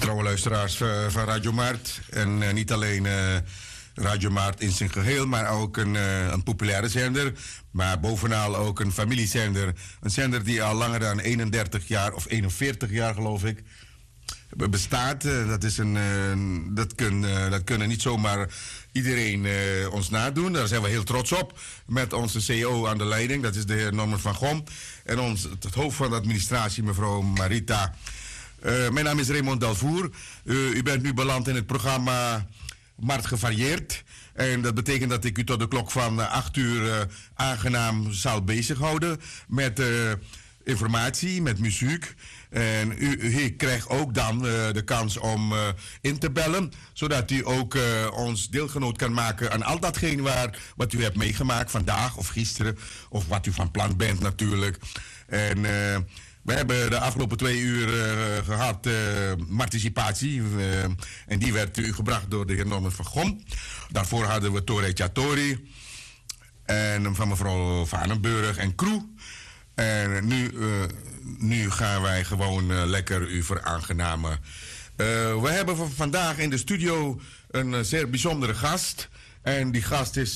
Trouwe luisteraars van Radio Maart. En niet alleen Radio Maart in zijn geheel, maar ook een populaire zender. Maar bovenal ook een familiezender. Een zender die al langer dan 31 jaar of 41 jaar, geloof ik, bestaat. Dat kunnen niet zomaar iedereen ons nadoen. Daar zijn we heel trots op. Met onze CEO aan de leiding, dat is de heer Norman van Gom. En het hoofd van de administratie, mevrouw Marita. Mijn naam is Raymond Delvoer. U bent nu beland in het programma Mart Gevarieerd. En dat betekent dat ik u tot de klok van 8 uur aangenaam zal bezighouden met informatie, met muziek. En u krijgt ook dan de kans om in te bellen, zodat u ook ons deelgenoot kan maken aan al datgene wat u hebt meegemaakt vandaag of gisteren, of wat u van plan bent natuurlijk. En we hebben de afgelopen 2 uur gehad participatie. En die werd u gebracht door de heer Norman van Gom. Daarvoor hadden we Tore Chatori. En van mevrouw Vanenburg en crew. En nu gaan wij gewoon lekker u veraangenamen. We hebben vandaag in de studio een zeer bijzondere gast. En die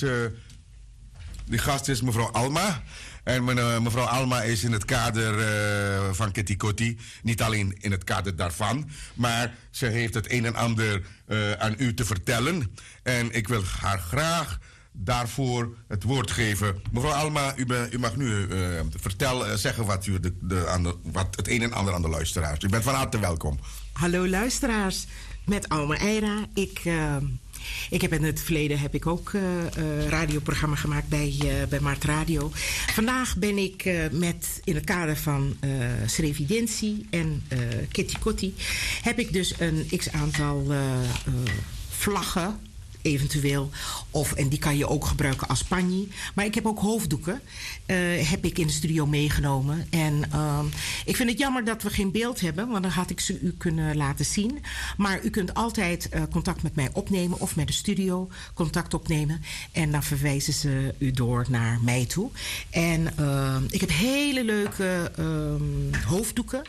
gast is mevrouw Alma. En mevrouw Alma is in het kader van Kitty Kotti, niet alleen in het kader daarvan, maar ze heeft het een en ander aan u te vertellen. En ik wil haar graag daarvoor het woord geven. Mevrouw Alma, u mag nu zeggen wat het een en ander aan de luisteraars. U bent van harte welkom. Hallo luisteraars, met Alma Eira. Ik heb in het verleden ook radioprogramma gemaakt bij Mart Radio. Vandaag ben ik in het kader van Srevidentie en Kitty Kotti heb ik dus een x-aantal vlaggen eventueel. En die kan je ook gebruiken als panje. Maar ik heb ook hoofddoeken. Heb ik in de studio meegenomen. En ik vind het jammer dat we geen beeld hebben. Want dan had ik ze u kunnen laten zien. Maar u kunt altijd contact met mij opnemen. Of met de studio contact opnemen. En dan verwijzen ze u door naar mij toe. En ik heb hele leuke hoofddoeken.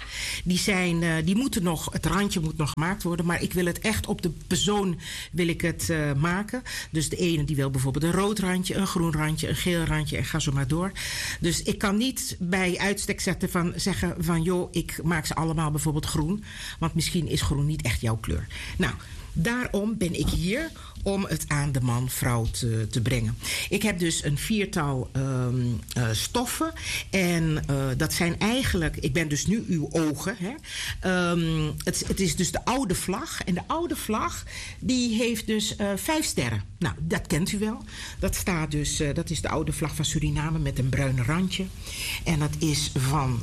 Het randje moet nog gemaakt worden. Maar ik wil het echt op de persoon wil ik het maken. Dus de ene die wil bijvoorbeeld een rood randje, een groen randje, een geel randje en ga zo maar door. Dus ik kan niet bij uitstek zeggen van joh, ik maak ze allemaal bijvoorbeeld groen. Want misschien is groen niet echt jouw kleur. Nou, daarom ben ik hier om het aan de man-vrouw te brengen. Ik heb dus een 4-tal stoffen. En dat zijn eigenlijk, ik ben dus nu uw ogen. Hè. Het is dus de oude vlag. En de oude vlag, die heeft dus 5 sterren. Nou, dat kent u wel. Dat is de oude vlag van Suriname met een bruin randje. En dat is van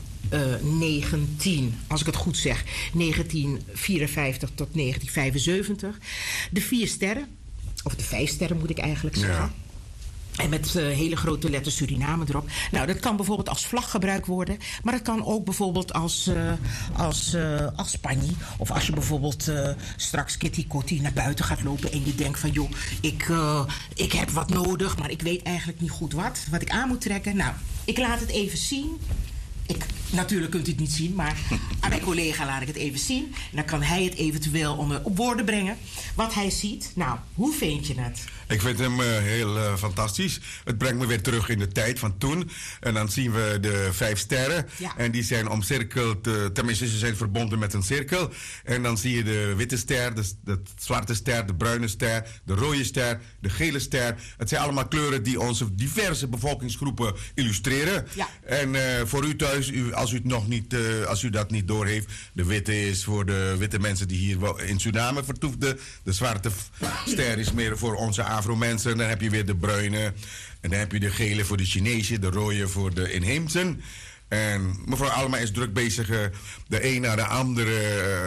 1954 tot 1975. De 4 sterren. Of de 5 sterren moet ik eigenlijk zeggen. Ja. En met hele grote letters Suriname erop. Nou, dat kan bijvoorbeeld als vlag gebruikt worden. Maar dat kan ook bijvoorbeeld als panje. Of als je bijvoorbeeld straks Kitty Kotti naar buiten gaat lopen. En je denkt van joh, ik heb wat nodig. Maar ik weet eigenlijk niet goed wat ik aan moet trekken. Nou, ik laat het even zien. Natuurlijk kunt u het niet zien, maar aan mijn collega laat ik het even zien. En dan kan hij het eventueel op woorden brengen. Wat hij ziet. Nou, hoe vind je het? Ik vind hem heel fantastisch. Het brengt me weer terug in de tijd van toen. En dan zien we de 5 sterren. Ja. En die zijn omcirkeld, tenminste ze zijn verbonden met een cirkel. En dan zie je de witte ster, de zwarte ster, de bruine ster, de rode ster, de gele ster. Het zijn allemaal kleuren die onze diverse bevolkingsgroepen illustreren. Ja. En voor u thuis, als u dat niet doorheeft, de witte is voor de witte mensen die hier in Suriname vertoefden. De zwarte ster is meer voor onze Afro-mensen. Dan heb je weer de bruine. En dan heb je de gele voor de Chinezen, de rode voor de inheemsen. En mevrouw Alma is druk bezig de een naar de andere,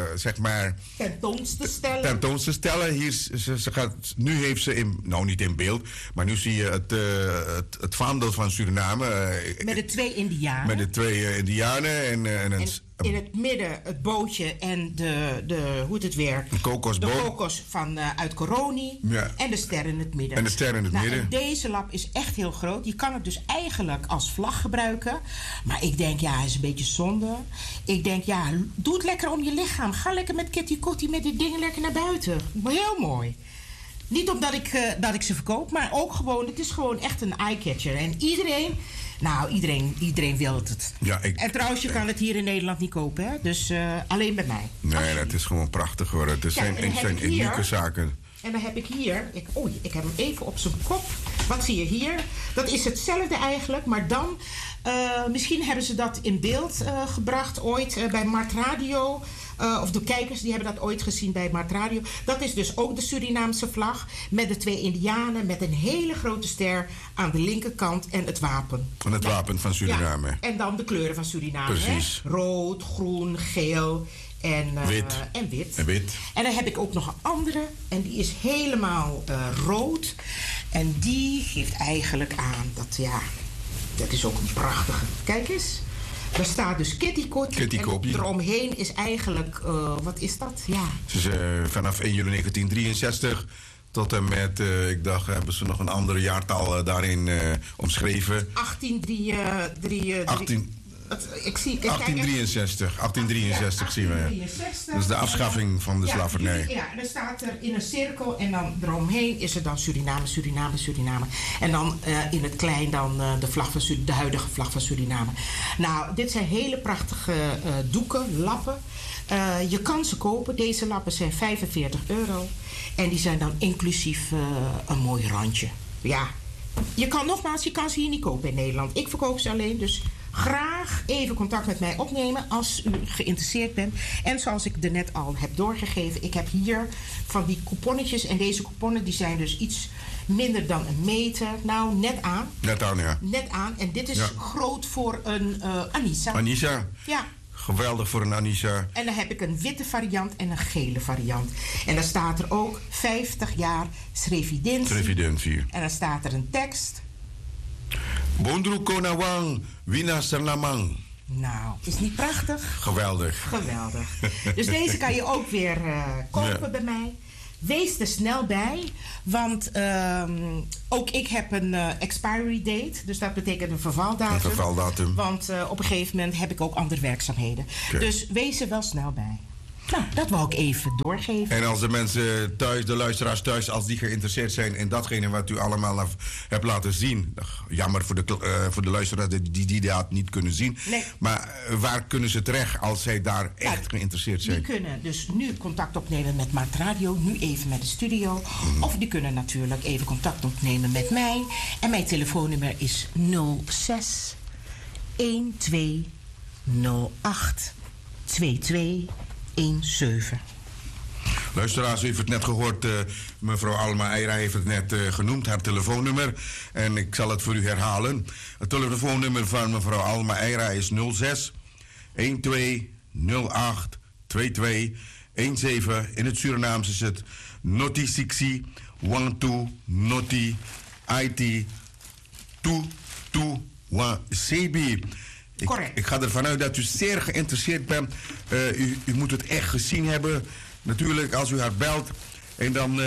tentoon te stellen. Nu heeft ze niet in beeld, maar nu zie je het vaandel van Suriname. Met de 2 Indianen. Met de 2 Indianen en in het midden het bootje en hoe heet het weer? De kokosboom. De kokos uit Coroni. Ja. En de ster in het midden. En de ster in het midden. En deze lap is echt heel groot. Je kan het dus eigenlijk als vlag gebruiken. Maar ik denk, ja, het is een beetje zonde. Ik denk, ja, doe het lekker om je lichaam. Ga lekker met Kitty Kotti met die dingen lekker naar buiten. Heel mooi. Niet omdat ik ze verkoop, maar ook gewoon, het is gewoon echt een eye-catcher. En iedereen wil het. Ja, en trouwens, je kan het hier in Nederland niet kopen, hè? Dus alleen bij mij. Nee, dat is gewoon prachtig hoor. Het zijn unieke zaken. En dan heb ik hier, ik heb hem even op zijn kop. Wat zie je hier? Dat is hetzelfde eigenlijk, maar dan, misschien hebben ze dat in beeld gebracht ooit bij Mart Radio. Of de kijkers die hebben dat ooit gezien bij Mart Radio. Dat is dus ook de Surinaamse vlag. Met de 2 indianen. Met een hele grote ster aan de linkerkant. En het wapen. Van het wapen van Suriname. Ja, en dan de kleuren van Suriname. Precies. Hè? Rood, groen, geel en wit. En dan heb ik ook nog een andere. En die is helemaal rood. En die geeft eigenlijk aan dat is ook een prachtige. Kijk eens. Daar staat dus Kitty Kotti. En eromheen is eigenlijk, wat is dat? Ja. Dus, vanaf 1 juli 1963 tot en met, ik dacht, hebben ze nog een ander jaartal daarin omschreven. 1863 zien we. Dat is de afschaffing van de slavernij. Ja, en dan staat er in een cirkel en dan eromheen is er dan Suriname. En dan in het klein dan de huidige vlag van Suriname. Nou, dit zijn hele prachtige doeken, lappen. Je kan ze kopen. Deze lappen zijn €45. En die zijn dan inclusief een mooi randje. Ja, je kan ze hier niet kopen in Nederland. Ik verkoop ze alleen, dus graag even contact met mij opnemen als u geïnteresseerd bent. En zoals ik er net al heb doorgegeven, ik heb hier van die couponnetjes. En deze couponnen die zijn dus iets minder dan een meter. Nou, net aan. Net aan, ja. Net aan. En dit is groot voor een Anissa. Anissa? Ja. Geweldig voor een Anissa. En dan heb ik een witte variant en een gele variant. En dan staat er ook 50 jaar Srevidentie. En dan staat er een tekst. Bondru Konawang, Wina Sernamang. Nou, is niet prachtig? Geweldig. Dus deze kan je ook weer kopen bij mij. Wees er snel bij, want ook ik heb een expiry date. Dus dat betekent een vervaldatum. Want op een gegeven moment heb ik ook andere werkzaamheden. Okay. Dus wees er wel snel bij. Nou, dat wou ik even doorgeven. En als de mensen thuis, de luisteraars thuis, als die geïnteresseerd zijn in datgene wat u allemaal hebt laten zien. Jammer voor de luisteraars die dat niet kunnen zien. Nee. Maar waar kunnen ze terecht als zij daar echt geïnteresseerd zijn? Die kunnen dus nu contact opnemen met Mart Radio, nu even met de studio. Of die kunnen natuurlijk even contact opnemen met mij. En mijn telefoonnummer is 06 1208 2217. Luisteraars, u heeft het net gehoord. Mevrouw Alma Eira heeft het net genoemd, haar telefoonnummer. En ik zal het voor u herhalen. Het telefoonnummer van mevrouw Alma Eira is 06 1208 2217. In het Surinaams is het Noti Siksi, Wantu, Noti, IT, Tu, Wan, Sebi. Ik ga ervan uit dat u zeer geïnteresseerd bent. U moet het echt gezien hebben. Natuurlijk, als u haar belt. En dan,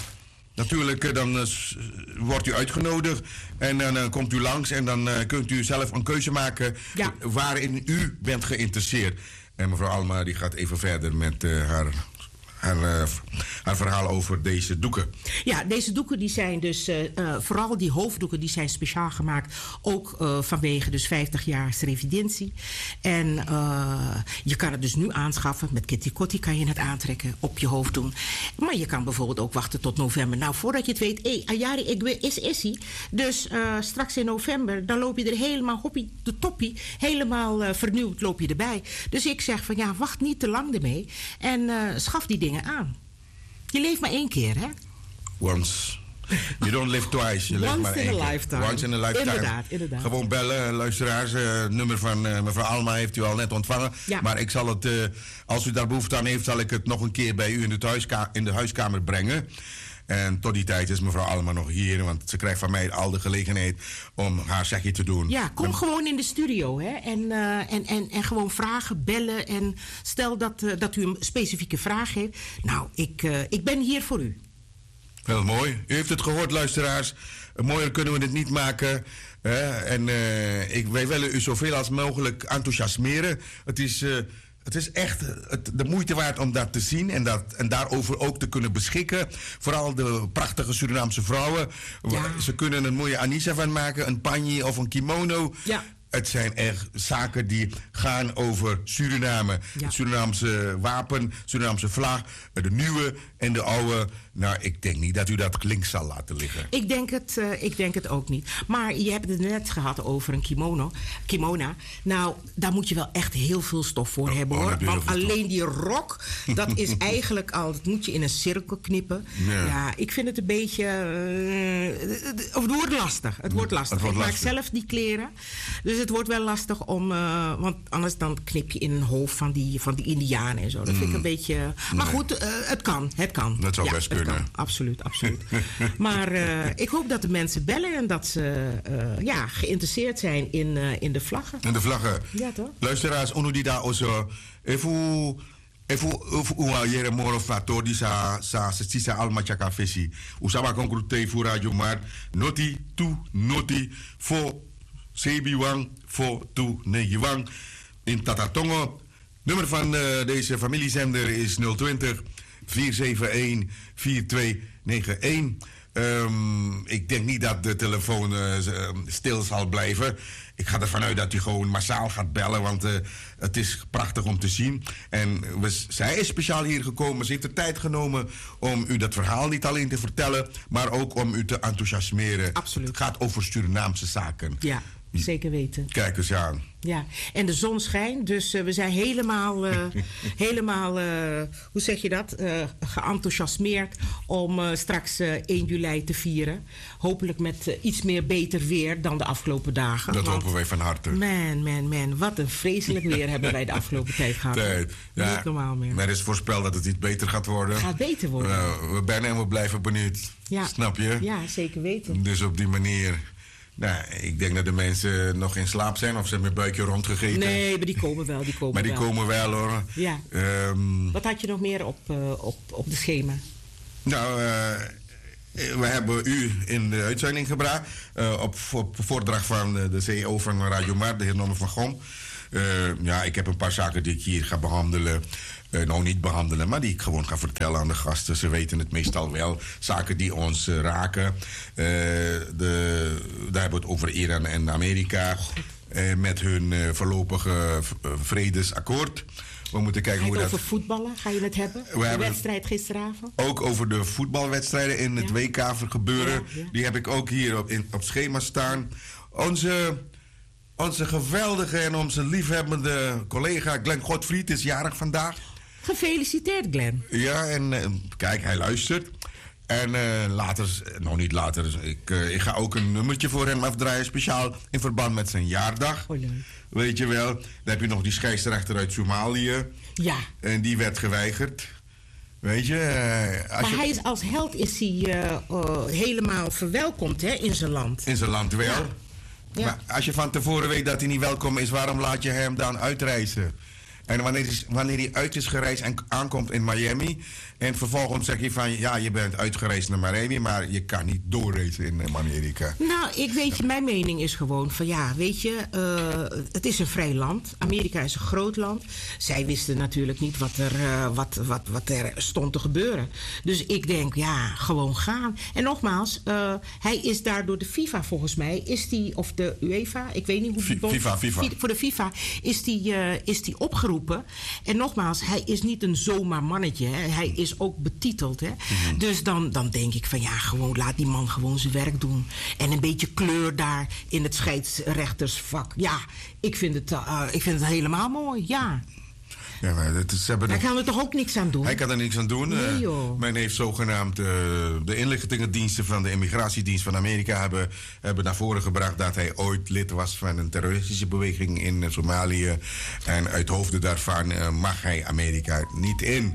wordt u uitgenodigd. En dan komt u langs. En dan kunt u zelf een keuze maken waarin u bent geïnteresseerd. En mevrouw Alma die gaat even verder met haar verhaal over deze doeken. Ja, deze doeken die zijn dus, vooral die hoofddoeken, die zijn speciaal gemaakt. Ook vanwege dus 50 jaar Srevidentie. En je kan het dus nu aanschaffen. Met Kitty Kotti kan je het aantrekken, op je hoofd doen. Maar je kan bijvoorbeeld ook wachten tot november. Nou, voordat je het weet, Ayari, is-ie. Dus straks in november, dan loop je er helemaal, hoppie, de toppie, helemaal vernieuwd loop je erbij. Dus ik zeg van ja, wacht niet te lang ermee. En schaf die dingen aan. Je leeft maar 1 keer, hè? Once. You don't live twice. Je leeft maar 1 keer. Once in a lifetime. Inderdaad. Gewoon bellen, luisteraars. Het nummer van mevrouw Alma heeft u al net ontvangen. Ja. Maar ik zal het, als u daar behoefte aan heeft, zal ik het nog een keer bij u in de huiskamer brengen. En tot die tijd is mevrouw Alma nog hier, want ze krijgt van mij al de gelegenheid om haar zegje te doen. Ja, kom gewoon in de studio, hè. En gewoon vragen, bellen. En stel dat u een specifieke vraag heeft. Nou, ik ben hier voor u. Heel mooi. U heeft het gehoord, luisteraars. Mooier kunnen we het niet maken. Wij willen u zoveel als mogelijk enthousiasmeren. Het is echt de moeite waard om dat te zien en daarover ook te kunnen beschikken. Vooral de prachtige Surinaamse vrouwen. Ja. Ze kunnen een mooie anisa van maken, een panje of een kimono. Ja. Het zijn echt zaken die gaan over Suriname. Ja. Het Surinaamse wapen, Surinaamse vlag, de nieuwe en de oude. Nou, ik denk niet dat u dat links zal laten liggen. Ik denk het ook niet. Maar je hebt het net gehad over een kimona. Nou, daar moet je wel echt heel veel stof voor hebben, hoor. Want alleen die rok, dat is eigenlijk al... Dat moet je in een cirkel knippen. Ja, ik vind het een beetje... het wordt lastig. Ik maak zelf die kleren. Dus het wordt wel lastig om... want anders dan knip je in een hoofd van die Indianen en zo. Dat vind ik een beetje... Maar goed, het kan. Dat zou best kunnen. Absoluut. Maar ik hoop dat de mensen bellen en dat ze geïnteresseerd zijn in de vlaggen. In de vlaggen. Ja, toch? Luisteraars, onudida also. Even jere moro fator di sa alma chaka fesi. Usaba concrete fu radio maar noti fo sebi wang fo tu negi wang in Tatatongo. Nummer van deze familiezender is 020 471 4291. Ik denk niet dat de telefoon stil zal blijven. Ik ga ervan uit dat u gewoon massaal gaat bellen, want het is prachtig om te zien. En zij is speciaal hier gekomen. Ze heeft de tijd genomen om u dat verhaal niet alleen te vertellen, maar ook om u te enthousiasmeren. Absoluut. Het gaat over Surinaamse zaken. Ja, zeker weten. Kijk eens aan. Ja, en de zon schijnt, dus we zijn helemaal, hoe zeg je dat, geenthousiasmeerd om straks 1 juli te vieren. Hopelijk met iets meer beter weer dan de afgelopen dagen. Dat hopen wij van harte. Man, wat een vreselijk weer hebben wij de afgelopen tijd gehad. Ja, niet normaal meer. Maar er is voorspeld dat het iets beter gaat worden. Het gaat beter worden. We zijn en we blijven benieuwd. Ja. Snap je? Ja, zeker weten. Dus op die manier... Nou, ik denk dat de mensen nog in slaap zijn of ze hebben een buikje rondgegeten. Nee, maar die komen wel. Die komen wel, hoor. Ja. Wat had je nog meer op de schema? Nou, we hebben u in de uitzending gebracht. Op voordracht van de CEO van Radio Mar, de heer Norman van Gom. Ik heb een paar zaken die ik hier ga behandelen. Niet behandelen, maar die ik gewoon ga vertellen aan de gasten. Ze weten het meestal wel. Zaken die ons raken. Daar hebben we het over Iran en Amerika. Met hun voorlopige vredesakkoord. We moeten kijken hoe dat... Over voetballen ga je het hebben? De wedstrijd gisteravond? Ook over de voetbalwedstrijden in het WK gebeuren. Ja. Die heb ik ook hier op schema staan. Onze geweldige en onze liefhebbende collega Glenn Godfried is jarig vandaag. Gefeliciteerd, Glenn. Ja, en kijk, hij luistert. En niet later. Ik ga ook een nummertje voor hem afdraaien, speciaal in verband met zijn jaardag. Oh, leuk. Weet je wel. Dan heb je nog die scheidsrechter uit Somalië. Ja. En die werd geweigerd. Weet je. Hij is als held helemaal verwelkomd, hè, in zijn land. In zijn land wel. Ja. Ja. Maar als je van tevoren weet dat hij niet welkom is, waarom laat je hem dan uitreizen? En wanneer hij uit is gereisd en aankomt in Miami... en vervolgens zeg je van... ja, je bent uitgereisd naar Miami... maar je kan niet doorreizen in Amerika. Nou, mijn mening is gewoon van... ja, weet je, het is een vrij land. Amerika is een groot land. Zij wisten natuurlijk niet wat er stond te gebeuren. Dus ik denk, ja, gewoon gaan. En nogmaals, hij is daar door de FIFA volgens mij... of de UEFA, ik weet niet hoe die FIFA. Voor de FIFA is die opgeroepen. En nogmaals, hij is niet een zomaar mannetje. Hè. Hij is ook betiteld. Hè. Mm-hmm. Dus dan denk ik van ja, gewoon laat die man gewoon zijn werk doen. En een beetje kleur daar in het scheidsrechtersvak. Ja, ik vind het helemaal mooi, ja. Ja, maar daar kan er toch ook niks aan doen? Hij kan er niks aan doen. Nee, men heeft zogenaamd de inlichtingendiensten van de immigratiedienst van Amerika hebben naar voren gebracht dat hij ooit lid was van een terroristische beweging in Somalië. En uit hoofde daarvan mag hij Amerika niet in.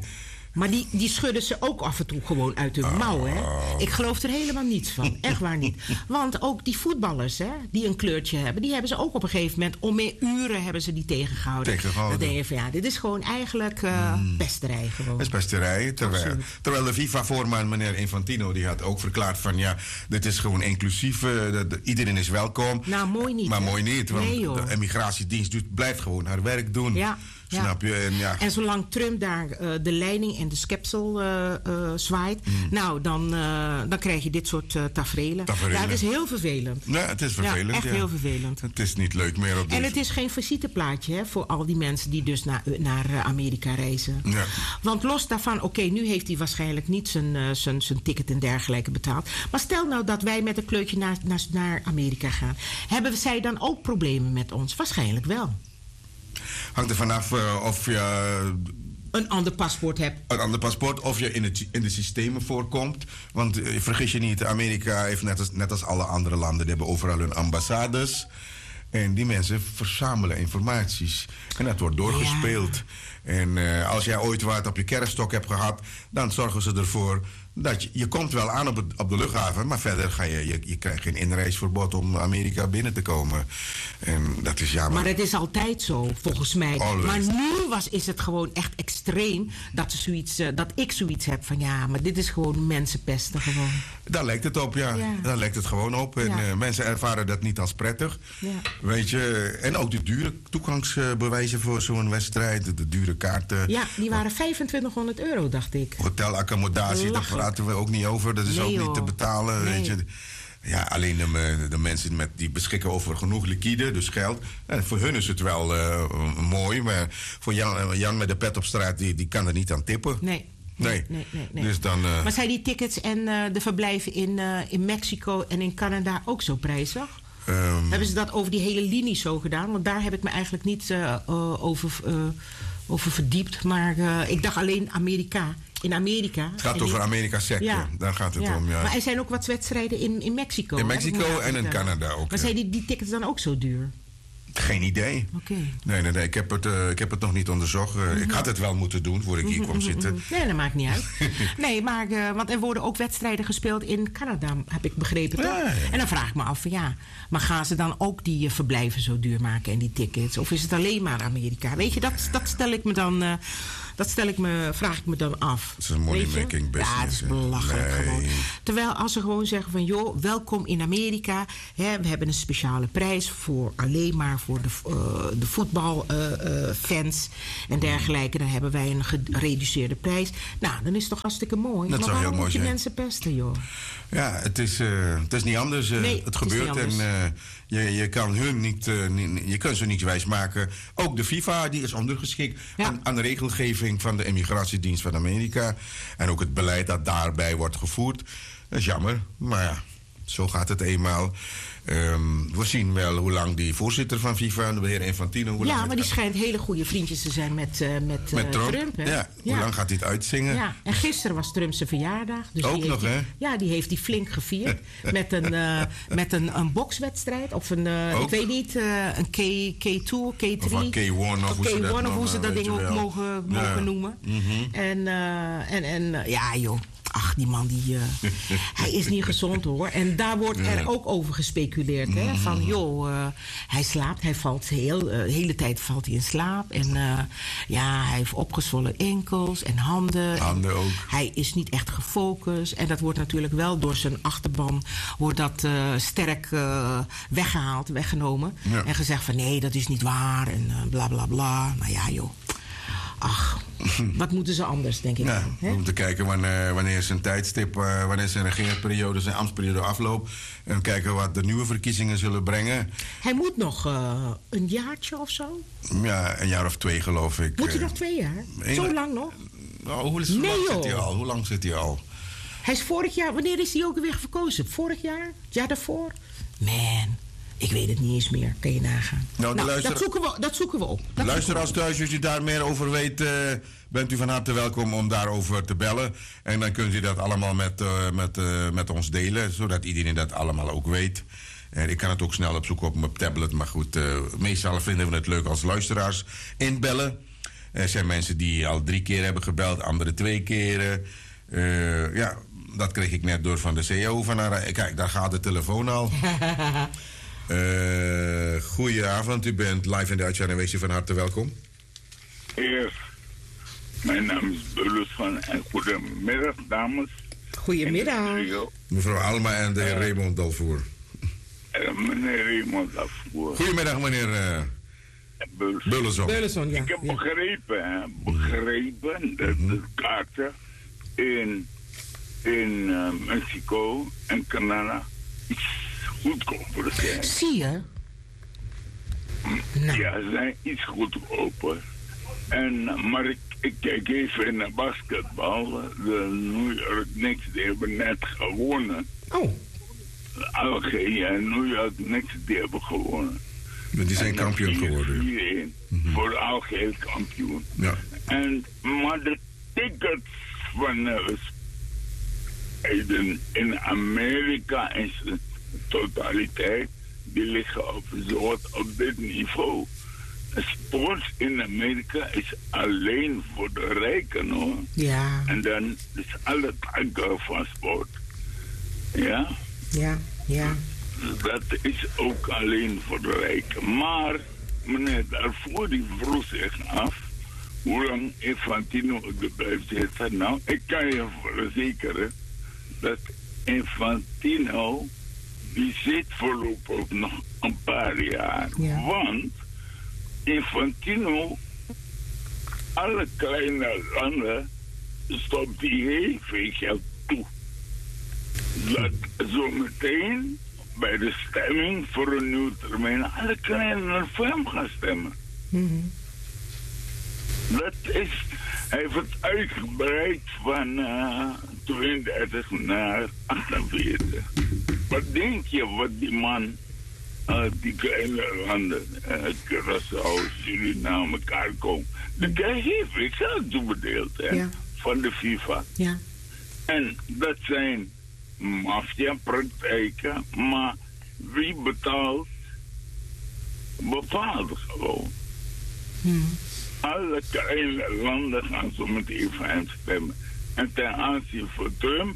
Maar die schudden ze ook af en toe gewoon uit hun mouw, hè? Ik geloof er helemaal niets van. Echt waar niet. Want ook die voetballers, hè, die een kleurtje hebben, die hebben ze ook op een gegeven moment, om meer uren hebben ze die tegengehouden. Dan denk je van ja, dit is gewoon eigenlijk pesterij gewoon. Het is pesterij. Terwijl de FIFA-voorman, meneer Infantino, die had ook verklaard van ja, dit is gewoon inclusief. Iedereen is welkom. Nou, mooi niet. Maar hè? mooi niet, want nee, de emigratiedienst blijft gewoon haar werk doen. Ja. Snap je? En zolang Trump daar de leiding en de schepsel zwaait, nou, dan krijg je dit soort taferelen. Ja, het is heel vervelend. Ja, het is vervelend. Ja, echt heel vervelend. Het is niet leuk meer op En het is geen visiteplaatje, hè, voor al die mensen die dus naar Amerika reizen. Ja. Want los daarvan, oké, nu heeft hij waarschijnlijk niet zijn ticket en dergelijke betaald. Maar stel nou dat wij met een kleurtje naar Amerika gaan. Hebben zij dan ook problemen met ons? Waarschijnlijk wel. Hangt er vanaf of je een ander paspoort hebt. Een ander paspoort of je in de systemen voorkomt. Want vergis je niet, Amerika heeft net als alle andere landen, die hebben overal hun ambassades. En die mensen verzamelen informaties. En dat wordt doorgespeeld. Ja. En als jij ooit wat op je kerfstok hebt gehad, dan zorgen ze ervoor dat je komt wel aan op de luchthaven, maar verder ga je krijgt geen inreisverbod om Amerika binnen te komen. En dat is jammer. Maar het is altijd zo, volgens mij. Always. Maar nu is het gewoon echt extreem dat ik zoiets heb van ja, maar dit is gewoon mensenpesten gewoon. Daar lijkt het op, ja. Daar lijkt het gewoon op. En mensen ervaren dat niet als prettig. Ja. Weet je, en ook de dure toegangsbewijzen voor zo'n wedstrijd, de dure kaarten. Ja, die waren €2500, dacht ik. Hotelaccommodatie, daar praten we ook niet over. Dat is ook niet te betalen, weet je. Ja, alleen de mensen die beschikken over genoeg liquide, dus geld. En voor hun is het wel mooi, maar voor Jan met de pet op straat, die kan er niet aan tippen. Nee. Dus dan, maar zijn die tickets en de verblijven in Mexico en in Canada ook zo prijzig? Hebben ze dat over die hele linie zo gedaan? Want daar heb ik me eigenlijk niet over verdiept. Maar ik dacht alleen Amerika. In Amerika. Het gaat over Amerika-sector. Ja. Daar gaat het om, ja. Maar er zijn ook wat wedstrijden in Mexico. In Mexico en in Canada ook. Maar zijn die tickets dan ook zo duur? Geen idee. Okay. Nee. Ik heb het nog niet onderzocht. Ik had het wel moeten doen voordat ik hier kwam zitten. Nee, dat maakt niet uit. Nee, maar want er worden ook wedstrijden gespeeld in Canada, heb ik begrepen, toch? Ja. En dan vraag ik me af van maar gaan ze dan ook die verblijven zo duur maken en die tickets? Of is het alleen maar Amerika? Weet je, dat stel ik me dan. Vraag ik me dan af. Het is een money-making business. Ja, het is belachelijk gewoon. Terwijl als ze gewoon zeggen van joh, welkom in Amerika. Hè, we hebben een speciale prijs alleen maar voor de voetbalfans en dergelijke. Dan hebben wij een gereduceerde prijs. Nou, dan is het toch hartstikke mooi. Dat maar zou waarom heel mooi moet je zijn. mensen pesten, joh? Ja, het is niet anders. Nee, het gebeurt niet anders. en je kan hun je kunt ze niet wijsmaken. Ook de FIFA die is ondergeschikt aan de regelgeving van de Immigratiedienst van Amerika. En ook het beleid dat daarbij wordt gevoerd. Dat is jammer, maar ja, zo gaat het eenmaal. We zien wel hoe lang die voorzitter van FIFA, de heer Infantino... maar die schijnt hele goede vriendjes te zijn met Trump. Hè? Ja, hoe lang gaat hij het uitzingen? Ja, en gisteren was Trump zijn verjaardag. Dus ook nog, hè? Ja, die heeft hij flink gevierd. met een bokswedstrijd. Of ik weet niet, een K2, K3. Of een K1, of hoe ze dat ding ook mogen noemen. Mm-hmm. En ja, joh. Ach, die man, hij is niet gezond, hoor. En daar wordt er ook over gespeculeerd. Hè? Van, joh, hij slaapt. Hij valt de hele tijd valt hij in slaap. En hij heeft opgezwollen enkels en handen. Handen ook. Hij is niet echt gefocust. En dat wordt natuurlijk wel door zijn achterban sterk weggenomen. Ja. En gezegd van, nee, dat is niet waar. En bla, bla, bla. Nou ja, joh. Ach, wat moeten ze anders, denk ik. Ja, we moeten kijken wanneer zijn tijdstip, wanneer zijn regeringsperiode, zijn ambtsperiode afloopt. En kijken wat de nieuwe verkiezingen zullen brengen. Hij moet nog een jaartje of zo? Ja, een jaar of 2 geloof ik. Moet hij nog 2 jaar? Zo lang nog? Hoe lang zit hij al? Hij is vorig jaar, wanneer is hij ook weer verkozen? Vorig jaar? Het jaar daarvoor? Man. Ik weet het niet eens meer. Kan je nagaan. Dat zoeken we op. Luisteraars thuis, als u daar meer over weet, bent u van harte welkom om daarover te bellen. En dan kunt u dat allemaal met ons delen, zodat iedereen dat allemaal ook weet. En ik kan het ook snel opzoeken op mijn tablet. Maar goed, meestal vinden we het leuk als luisteraars inbellen. Er zijn mensen die al 3 keer hebben gebeld, andere 2 keren. Ja, dat kreeg ik net door van de CEO van haar. Kijk, daar gaat de telefoon al. Goedenavond, u bent live in de uitzending. Wees u van harte welkom. Eerst, mijn naam is Beuleson en goedemiddag, dames. Goedemiddag. Mevrouw Alma en de heer Raymond Dalvoer. Meneer Raymond Dalvoer. Goedemiddag, meneer Beuleson. Ja. Ik heb begrepen dat de kaarten in Mexico en Canada iets goedkoper zijn. Zie je? Nou. Ja, ze zijn iets goedkoper. Maar ik kijk even naar basketbal. De New York Knicks die hebben net gewonnen. Oh. New York Knicks die hebben gewonnen. Die zijn kampioen geworden. 4-1 voor algeheel kampioen. Ja. Maar de tickets van in Amerika in zijn totaliteit, die liggen op dit niveau. Sport in Amerika is alleen voor de rijken, hoor. Ja. En dan is alle takken van sport. Ja? Ja. Dat is ook alleen voor de rijken. Maar meneer daarvoor die vroeg zich af hoe lang Infantino er blijft zitten. Nou, ik kan je verzekeren dat Infantino die zit voorlopig nog een paar jaar. Ja. Want Infantino, alle kleine landen, stopt die heel veel geld toe. Dat zometeen bij de stemming voor een nieuwe termijn alle kleine voor hem gaan stemmen. Mm-hmm. Dat is, hij heeft het uitgebreid van 32 naar 48. Wat denk je wat die man, die kleine landen, Curaçao, Suriname, elkaar komen. De krijg je veel geld toebedeeld, hè, Ja. van de FIFA. Ja. En dat zijn maffia-praktijken, maar wie betaalt, bepaalt gewoon. Alle kleine landen gaan zo meteen voor hem stemmen. En ten aanzien van Trump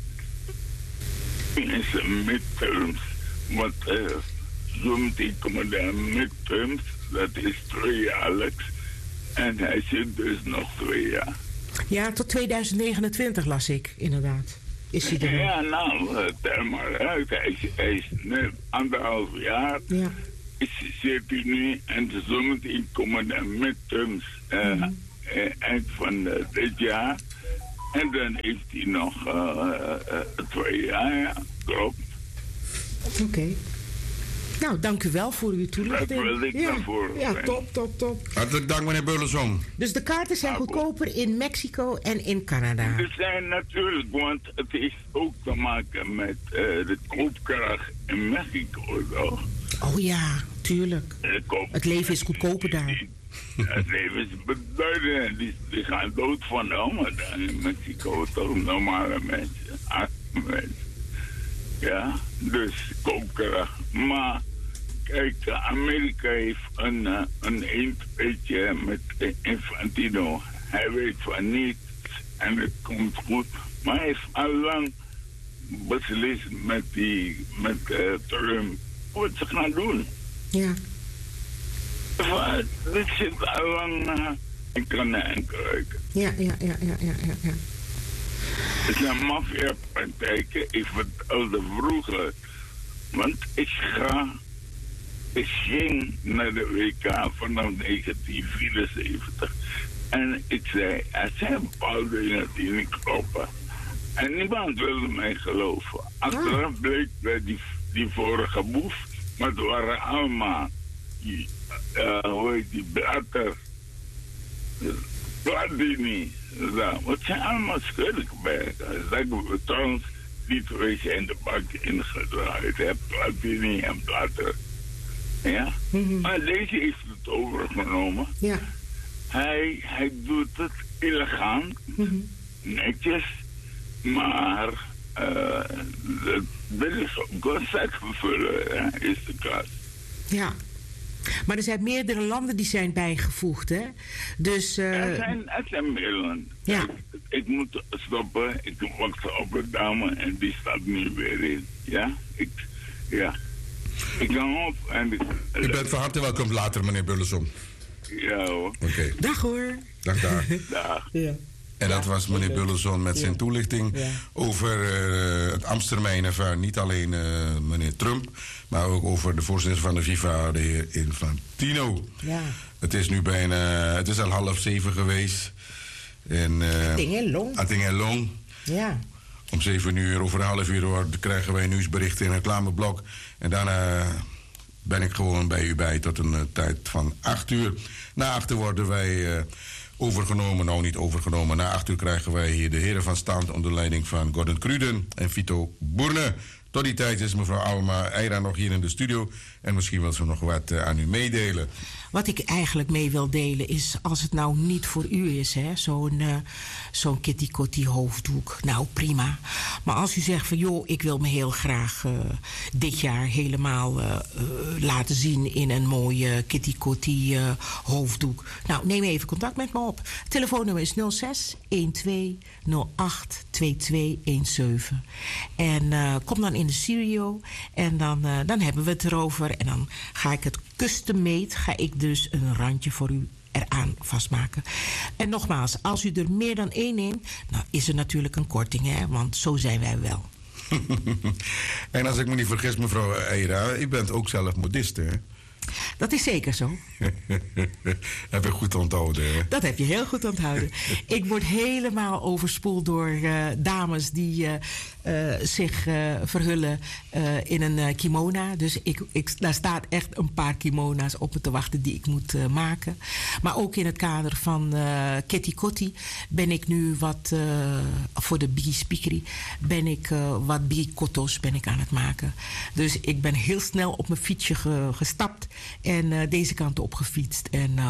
in zijn midterms, want zo meteen komen de midterms, dat is 2-jaarlijks. En hij zit dus nog 2 jaar. Ja, tot 2029 las ik, inderdaad. Is hij er nog? Ja, nou, tel maar uit. Hij is net 1,5 jaar. Ja. Zit hij nu en zometeen komen de midterms eind van dit jaar. En dan heeft hij nog 2 jaar, ja, klopt. Oké. Nou, dank u wel voor uw toelichting. Dat wil ik daarvoor. Ja, top. Hartelijk dank, meneer Beuleson. Dus de kaarten zijn goedkoper in Mexico en in Canada. Er zijn natuurlijk, want het heeft ook te maken met de koopkracht in Mexico, toch? Oh ja, tuurlijk. Het leven is goedkoper daar. Het leven is beduidend. Die gaan dood van de honger daar in Mexico, toch? Normale mensen, arme mensen. Ja, dus koopkracht. Maar kijk, Amerika heeft een eentje met Infantino. Hij weet van niets en het komt goed. Maar hij heeft al lang beslist met Trump wat ze gaan doen. Ja. Dit zit al lang in kannen en kruiken. Ja. Het zijn maffia-praktijken. Ik vertelde vroeger. Want ik ging naar de WK vanaf 1974. En ik zei, er zijn bepaalde dingen die niet kloppen. En niemand wilde mij geloven. Achteraf bleek dat die vorige boef, maar het waren allemaal, hoe heet die, Blatter, Platini. Het zijn allemaal schurkenwerken. Trouwens, die 2 zijn de bak ingedraaid. Platini en Blatter. Ja? Maar deze heeft het overgenomen. Ja. Hij doet het illegaal, netjes, maar dat is ook een zakvervuller, is de klas. Ja. Maar er zijn meerdere landen die zijn bijgevoegd, hè? Dus... Er zijn meerdere landen. Ja. Ik moet stoppen. Ik wacht op een dame en die staat nu weer in. Ja? Ik ga op en... U bent van harte welkom later, meneer Burleson. Ja hoor. Oké. Dag hoor. Dag. Dag. Ja. En dat was meneer Burleson met zijn toelichting over het Amstermijnen van niet alleen meneer Trump, maar ook over de voorzitter van de FIFA, de heer Infantino. Ja. Het is nu het is al 6:30 geweest. Atting en Long. Ja. Om 7 uur, over een half uur krijgen wij nieuwsberichten in het reclameblok. En daarna ben ik gewoon bij u bij tot een tijd van 8 uur. Na 8 uur worden wij overgenomen. Nou, niet overgenomen. Na 8 uur krijgen wij hier de heren van stand onder leiding van Gordon Cruden en Vito Boerne. Tot die tijd is mevrouw Alma Eira nog hier in de studio. En misschien wil ze nog wat aan u meedelen. Wat ik eigenlijk mee wil delen is, als het nou niet voor u is, hè, zo'n kitty-kotti hoofddoek, nou prima. Maar als u zegt van, joh, ik wil me heel graag dit jaar helemaal laten zien in een mooie kitty-kotti hoofddoek. Nou, neem even contact met me op. Telefoonnummer is 06 12 08 2217. En kom dan in de studio en dan hebben we het erover. En dan ga ik het custom-made, ga ik dus een randje voor u eraan vastmaken. En nogmaals, als u er meer dan 1 neemt, nou is er natuurlijk een korting, hè? Want zo zijn wij wel. En als ik me niet vergis, mevrouw Eira, u bent ook zelf modiste, hè? Dat is zeker zo. Heb je goed onthouden, hè? Dat heb je heel goed onthouden. Ik word helemaal overspoeld door dames die zich verhullen in een kimona. Dus daar staat echt een paar kimona's op me te wachten die ik moet maken. Maar ook in het kader van Kitty Kotti ben ik nu wat, voor de Biggie Speakery, ben ik wat Biggie Kottos ben ik aan het maken. Dus ik ben heel snel op mijn fietsje gestapt en deze kant op gefietst.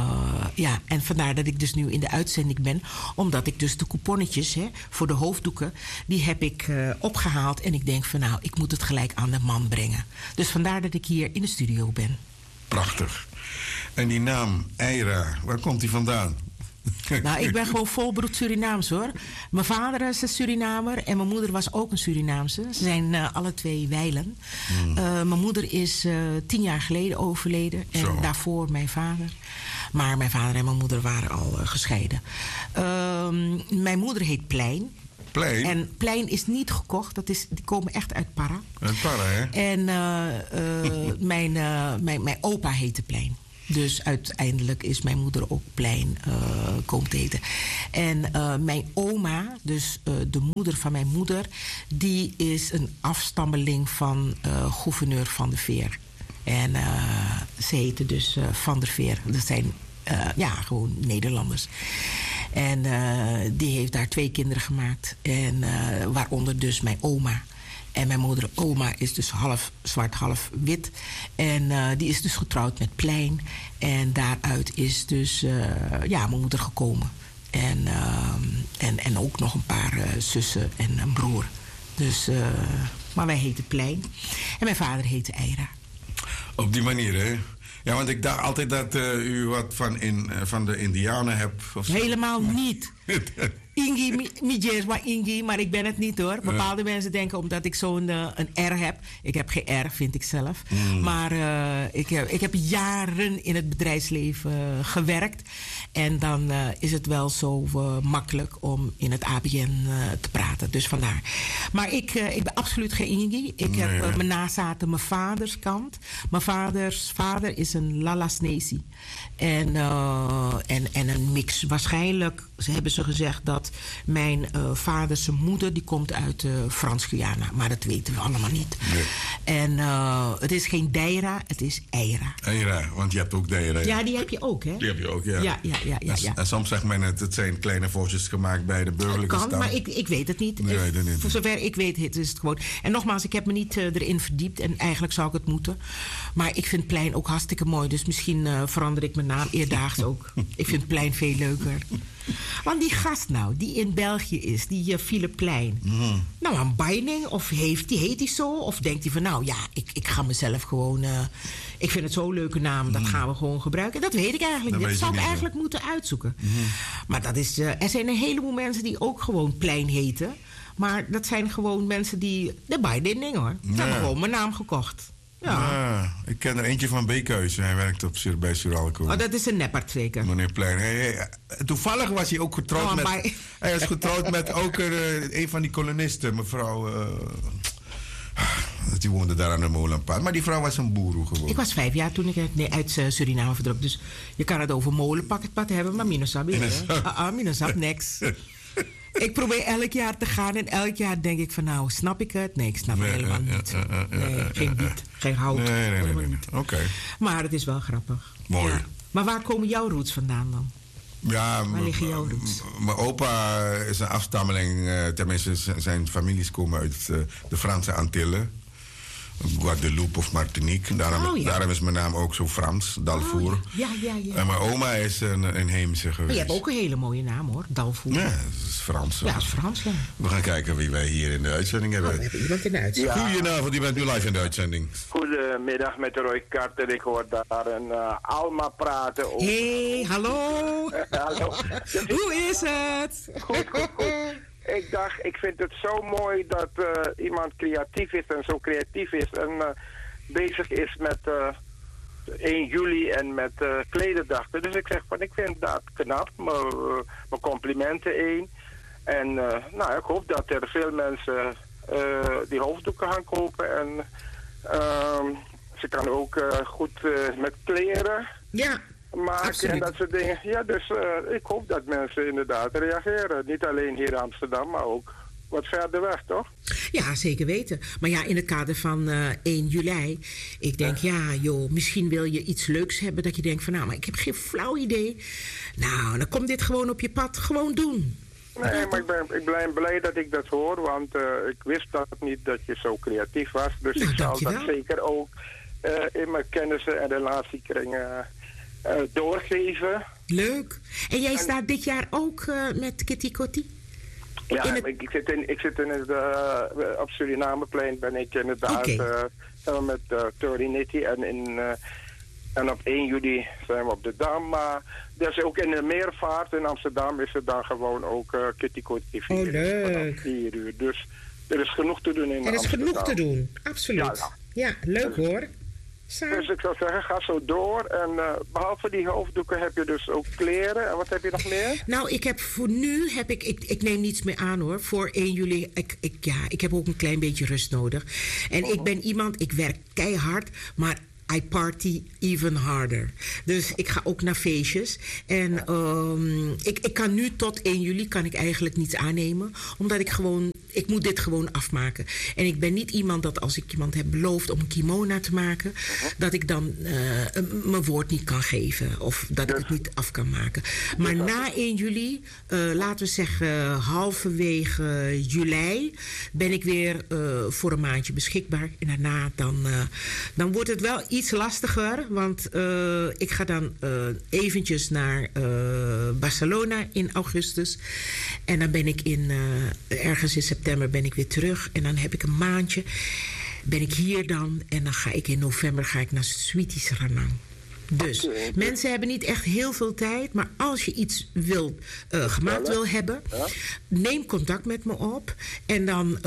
En vandaar dat ik dus nu in de uitzending ben. Omdat ik dus de couponnetjes voor de hoofddoeken, die heb ik opgehaald. En ik denk van nou, ik moet het gelijk aan de man brengen. Dus vandaar dat ik hier in de studio ben. Prachtig. En die naam Eira, waar komt die vandaan? Nou, ik ben gewoon volbloed Surinaams hoor. Mijn vader is een Surinamer en mijn moeder was ook een Surinaamse. Ze zijn alle twee wijlen. Mijn moeder is 10 jaar geleden overleden en daarvoor mijn vader. Maar mijn vader en mijn moeder waren al gescheiden. Mijn moeder heet Plein. Plein? En Plein is niet gekocht, die komen echt uit Para. Uit Para, hè? En mijn opa heette Plein. Dus uiteindelijk is mijn moeder ook Plein komen te heten. En mijn oma, dus de moeder van mijn moeder, die is een afstammeling van gouverneur Van der Veer. En ze heette dus Van der Veer. Dat zijn gewoon Nederlanders. En die heeft daar 2 kinderen gemaakt. En waaronder dus mijn oma. En mijn moeder, oma, is dus half zwart, half wit. En die is dus getrouwd met Plein. En daaruit is dus mijn moeder gekomen. En ook nog een paar zussen en een broer. Dus, maar wij heten Plein. En mijn vader heette Eira. Op die manier, hè? Ja, want ik dacht altijd dat u wat van de Indianen hebt. Helemaal niet. Ingi, maar ik ben het niet hoor. Bepaalde mensen denken omdat ik zo'n een R heb. Ik heb geen R, vind ik zelf. Maar ik heb jaren in het bedrijfsleven gewerkt. En dan is het wel zo makkelijk om in het ABN te praten. Dus vandaar. Maar ik ben absoluut geen Ingi. Ik heb mijn nazaten mijn vaders kant. Mijn vaders vader is een Lalasnesi. En een mix. Waarschijnlijk hebben ze gezegd dat mijn vaders moeder, die komt uit Frans-Guyana. Maar dat weten we allemaal niet. Nee. En het is geen Deira, het is Eira. Eira, want je hebt ook Deira. Ja, die heb je ook, hè? Die heb je ook, ja. Ja. En soms zegt men het zijn kleine voortjes gemaakt bij de burgerlijke stand. stand. Maar ik weet het niet. Voor zover ik weet is het gewoon. En nogmaals, ik heb me niet erin verdiept. En eigenlijk zou ik het moeten. Maar ik vind Plein ook hartstikke mooi. Dus misschien verander ik mijn naam eerdaags ook. Ik vind Plein veel leuker. Want die gast nou, die in België is, die Philip Plein. Nou, een Beining, of heet hij zo? Of denkt hij van, nou ja, ik ga mezelf gewoon... ik vind het zo'n leuke naam, dat gaan we gewoon gebruiken. Dat weet ik eigenlijk niet. Dat zou ik eigenlijk moeten uitzoeken. Maar dat is, er zijn een heleboel mensen die ook gewoon Plein heten. Maar dat zijn gewoon mensen die... De Beining hoor. Ze hebben gewoon mijn naam gekocht. Ja. Ik ken er eentje van Beekhuizen. Hij werkt bij Suralco. Oh, dat is een neppert zeker. Meneer Plein. Toevallig was hij ook getrouwd met... Hij was getrouwd met ook een van die kolonisten, mevrouw... die woonde daar aan de molenpad. Maar die vrouw was een boeroe gewoon. Ik was 5 jaar toen ik uit Suriname vertrok. Dus je kan het over molenpad hebben, maar minusab minusab niks. Ik probeer elk jaar te gaan en elk jaar denk ik van nou, snap ik het? Nee, ik snap het helemaal niet. Nee, geen biet, geen hout. Nee. Oké. Maar het is wel grappig. Mooi. Ja. Maar waar komen jouw roots vandaan dan? Ja, waar liggen jouw roots? Mijn opa is een afstammeling, tenminste zijn families komen uit de Franse Antillen. Guadeloupe of Martinique. Daarom is mijn naam ook zo Frans, Dalfour. Oh, ja. En mijn oma is een inheemse geweest. Maar je hebt ook een hele mooie naam hoor, Dalfour. Ja, dat is Frans. Ja, dat is Frans, ja. We gaan kijken wie wij hier in de uitzending hebben. We hebben iemand in de uitzending. Ja. Goedenavond, u bent nu live in de uitzending. Goedemiddag met Roy Carter. Ik hoor daar een Alma praten. Hey, hallo. Hallo. Hoe is het? Goed. Ik vind het zo mooi dat iemand creatief is en zo creatief is en bezig is met 1 juli en met Klederdag. Dus ik zeg van, ik vind dat knap. Mijn complimenten 1. En ik hoop dat er veel mensen die hoofddoeken gaan kopen. En ze kan ook goed met kleren maken absoluut. En dat soort dingen. Ja, dus ik hoop dat mensen inderdaad reageren. Niet alleen hier in Amsterdam, maar ook wat verder weg, toch? Ja, zeker weten. Maar ja, in het kader van 1 juli... Ik denk, misschien wil je iets leuks hebben... dat je denkt van, nou, maar ik heb geen flauw idee. Nou, dan komt dit gewoon op je pad. Gewoon doen. Nee, maar ik ben blij dat ik dat hoor. Want ik wist dat niet dat je zo creatief was. Dus ik zal dat zeker ook in mijn kennissen en relatiekringen doorgeven. Leuk. En jij staat dit jaar ook met Kitty Kotti? Ja, ik zit in het, op Surinameplein ben ik inderdaad samen met Torinity en op 1 juli zijn we op de Dam. Maar dus ook in de Meervaart in Amsterdam is het dan gewoon ook Kitty Kotti 4 uur. Dus er is genoeg te doen in Amsterdam. Er is genoeg te doen, absoluut. Ja, leuk hoor. Dus ik zou zeggen, ga zo door. En behalve die hoofddoeken heb je dus ook kleren. En wat heb je nog meer? Nou, ik heb voor nu, ik neem niets meer aan hoor. Voor 1 juli, ik heb ook een klein beetje rust nodig. En ik ben iemand, ik werk keihard, maar I party even harder. Dus ik ga ook naar feestjes. En ik kan nu tot 1 juli kan ik eigenlijk niets aannemen. Omdat ik moet dit gewoon afmaken. En ik ben niet iemand dat als ik iemand heb beloofd om een kimono te maken... dat ik dan mijn woord niet kan geven. Of dat ik het niet af kan maken. Maar na 1 juli, laten we zeggen halverwege juli... ben ik weer voor een maandje beschikbaar. En daarna dan wordt het wel iets lastiger. Want ik ga dan eventjes naar Barcelona in augustus. En dan ben ik ergens in september ben ik weer terug. En dan heb ik een maandje. Ben ik hier dan. En dan ga ik in november naar Sweetie Saranang. Dus mensen hebben niet echt heel veel tijd. Maar als je iets gemaakt wil hebben... neem contact met me op. En dan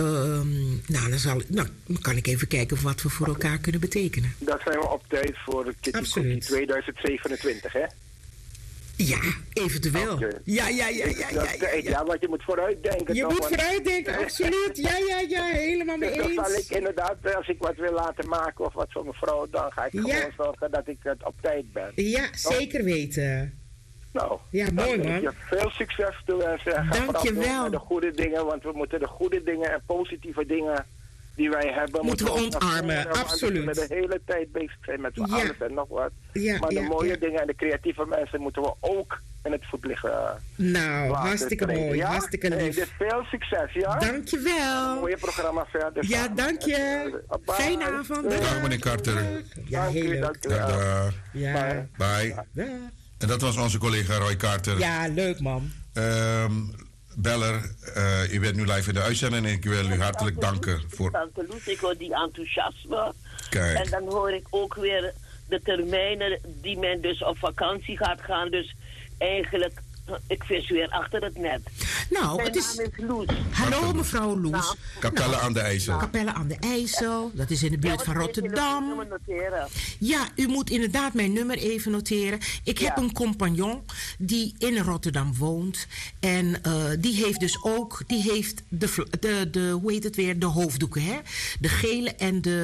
kan ik even kijken wat we voor elkaar kunnen betekenen. Dat zijn we op tijd voor Kitty 2027, hè? Ja, eventueel. Okay. Ja, want je moet vooruitdenken. Je moet vooruitdenken, absoluut. Ja, helemaal mee eens. Dan zal ik inderdaad, als ik wat wil laten maken of wat voor mevrouw, dan ga ik gewoon zorgen dat ik het op tijd ben. Ja, zeker weten. Nou, ja, mooi man. Veel succes toewensen. Dank je wel. De goede dingen, want we moeten de goede dingen en positieve dingen die wij hebben... Moeten we ontarmen, absoluut. We de hele tijd bezig zijn met alles en nog wat. Maar de mooie dingen en de creatieve mensen moeten we ook in het voetlicht nou, hartstikke mooi, hartstikke lief. Dus veel succes, ja? Dank je wel. Mooie programma verder. Ja, dank je. Fijne avond. Dag meneer Carter. Ja, heel leuk. Dag. Ja. Bye. En dat was onze collega Roy Carter. Ja, leuk man. Beller, u bent nu live in de uitzending en ik wil u hartelijk danken voor... Tante Loes, ik hoor die enthousiasme. Kijk. En dan hoor ik ook weer de termijnen die men dus op vakantie gaat gaan. Dus eigenlijk, ik vis weer achter het net. Nou, Mijn het is... naam is Loes. Hallo mevrouw Loes. Nou, Capelle aan de IJssel. Capelle aan de IJssel, dat is in de buurt van Rotterdam. Noteren. Ja, u moet inderdaad mijn nummer even noteren. Ik heb een compagnon die in Rotterdam woont. En die heeft dus ook, die heeft de hoe heet het weer, de hoofddoeken, hè? De gele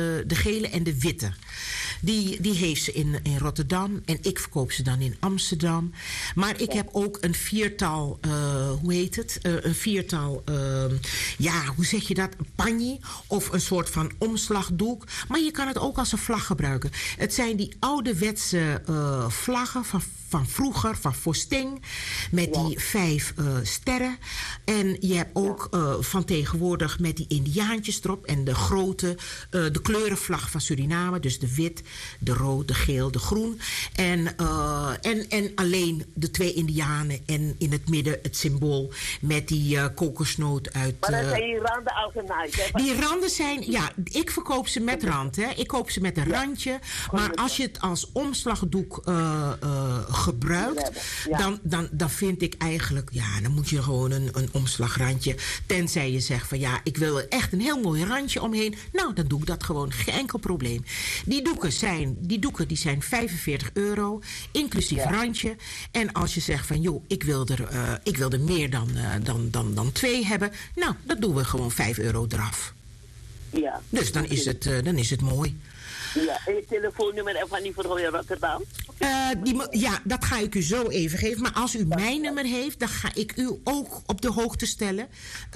en de witte. Die heeft ze in Rotterdam en ik verkoop ze dan in Amsterdam. Maar ik heb ook een viertal, hoe heet het? Een viertal, ja, hoe zeg je dat? Een panje of een soort van omslagdoek. Maar je kan het ook als een vlag gebruiken. Het zijn die ouderwetse vlaggen van vroeger, van Vosting, met die 5 sterren. En je hebt ook van tegenwoordig met die indiaantjes erop en de grote, de kleurenvlag van Suriname. Dus de wit, de rood, de geel, de groen. En alleen de 2 indianen en in het midden het symbool met die kokosnoot uit... Maar dan zijn die randen al genaaid, hè? Die randen zijn, ja, ik verkoop ze met rand, hè. Ik koop ze met een randje. Maar als je het als omslagdoek gebruikt, dan vind ik eigenlijk, ja, dan moet je gewoon een omslagrandje. Tenzij je zegt van ja, ik wil er echt een heel mooi randje omheen. Nou, dan doe ik dat gewoon, geen enkel probleem. Die doeken zijn €45, inclusief randje. En als je zegt van joh, ik wil er meer dan 2 hebben. Nou, dat doen we gewoon €5 eraf. Ja. Dus dan is het mooi. Ja, en je telefoonnummer van die vrouw in Rotterdam? Ja, dat ga ik u zo even geven. Maar als u mijn nummer heeft, dan ga ik u ook op de hoogte stellen.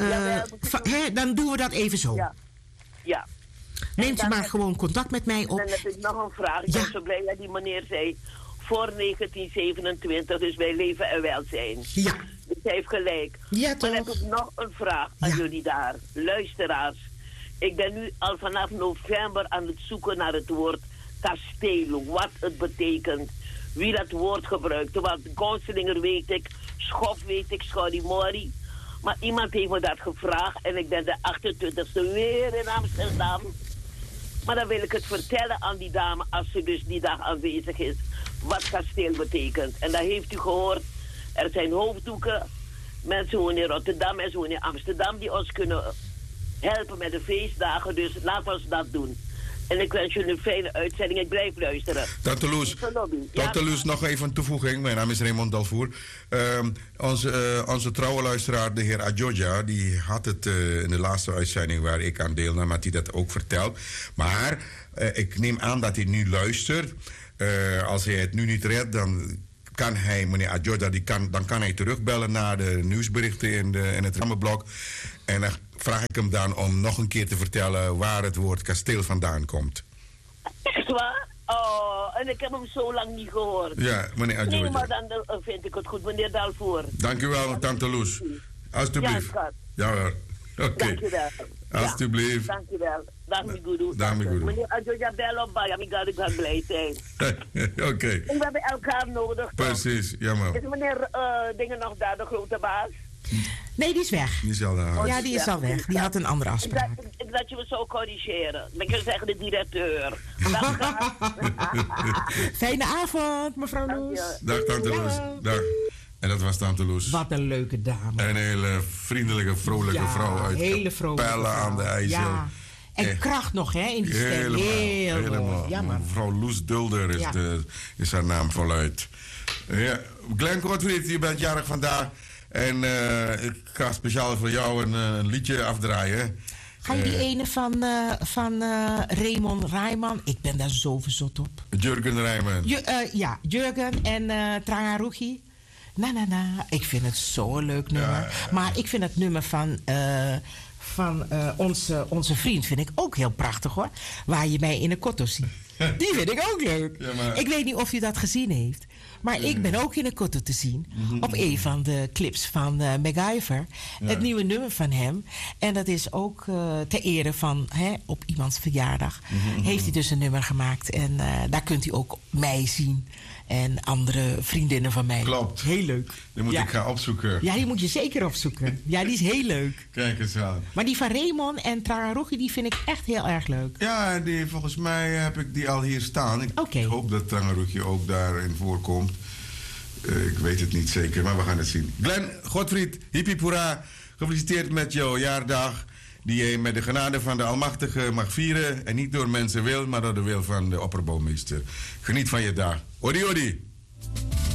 Dan doen we dat even zo. Ja. Neemt u maar gewoon contact met mij op. En dan heb ik nog een vraag. Ik ben zo blij dat die meneer zei voor 1927, dus wij leven en welzijn. Ja. Dus hij heeft gelijk. Ja, maar toch? dan heb ik nog een vraag aan jullie daar. Luisteraars. Ik ben nu al vanaf november aan het zoeken naar het woord kastelo. Wat het betekent. Wie dat woord gebruikt. Want Gonslinger weet ik. Schof weet ik. Schorimori. Maar iemand heeft me dat gevraagd. En ik ben de 28e weer in Amsterdam. Maar dan wil ik het vertellen aan die dame. Als ze dus die dag aanwezig is. Wat kasteel betekent. En dat heeft u gehoord. Er zijn hoofddoeken. Mensen wonen in Rotterdam. Mensen wonen in Amsterdam. Die ons kunnen helpen met de feestdagen, dus laten we dat doen. En ik wens jullie een fijne uitzending. Ik blijf luisteren. Tante Loes, nog even een toevoeging. Mijn naam is Raymond Dalvoer. Onze trouwe luisteraar, de heer Adjoja, die had het in de laatste uitzending waar ik aan deelnam, had hij dat ook verteld. Maar ik neem aan dat hij nu luistert. Als hij het nu niet redt, dan kan hij, meneer Adjoja, dan kan hij terugbellen naar de nieuwsberichten in het rammenblok. En dan vraag ik hem dan om nog een keer te vertellen waar het woord kasteel vandaan komt. Echt waar? Oh, en ik heb hem zo lang niet gehoord. Ja, meneer Adjoja. Nee, maar dan vind ik het goed, meneer Dalvoer. Dank u wel, tante Loes. Alsjeblieft. Ja, hoor. Oké. Dank u wel. Alsjeblieft. Dank u wel. Dag, Migudu. Dag, Migudu. Meneer Adjoja, bel op bij. Ik ga blij zijn. Oké. We hebben elkaar nodig. Precies, jammer. Is meneer Dingen nog daar, de grote baas? Nee, die is weg. Die is al daar. Ja, die is al weg. Die had een andere afspraak. Ik laat je me zo corrigeren. Dan kan je zeggen de directeur. Fijne avond, mevrouw Loes. Dag, tante Loes. Dag. En dat was tante Loes. Wat een leuke dame. Een hele vriendelijke, vrolijke vrouw uit Capelle aan de IJssel. Ja. En kracht nog, hè, in die stem. Helemaal. Ja, mevrouw Loes Dulder is haar naam voluit. Ja. Glenn Kortfried, je bent jarig vandaag. En ik ga speciaal voor jou een liedje afdraaien. Ga je die ene van Raymond Rijman? Ik ben daar zo verzot op. Jurgen Rijman. Ja, Jurgen en Trangarugi. Na. Ik vind het zo'n leuk nummer. Ja. Maar ik vind het nummer van onze vriend vind ik ook heel prachtig, hoor. Waar je mij in een kotto ziet. Die vind ik ook leuk. Ja, maar... Ik weet niet of u dat gezien heeft. Maar ik ben ook in een kotto te zien. Op een van de clips van MacGyver. Ja. Het nieuwe nummer van hem. En dat is ook ter ere van op iemands verjaardag. Heeft hij dus een nummer gemaakt. En daar kunt u ook mij zien. En andere vriendinnen van mij. Klopt. Heel leuk. Die moet ik gaan opzoeken. Ja, die moet je zeker opzoeken. Ja, die is heel leuk. Kijk eens aan. Maar die van Raymond en Trangaroegi, die vind ik echt heel erg leuk. Ja, volgens mij heb ik die al hier staan. Ik hoop dat Trangaroegi ook daarin voorkomt. Ik weet het niet zeker, maar we gaan het zien. Glenn Godfried, hippie gefeliciteerd met jouw jaardag. Die je met de genade van de Almachtige mag vieren. En niet door mensen wil, maar door de wil van de opperbouwmeester. Geniet van je dag. Odi, odi.